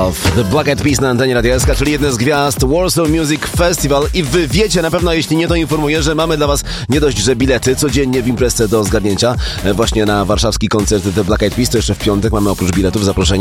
Love. The Black Eyed Peas na antenie Radia SK, czyli jedna z gwiazd Warsaw Music Festival. I wy wiecie na pewno, jeśli nie, to informuję, że mamy dla was nie dość, że bilety codziennie w imprezce do zgarnięcia właśnie na warszawski koncert The Black Eyed Peas, to jeszcze w piątek mamy oprócz biletów zaproszenie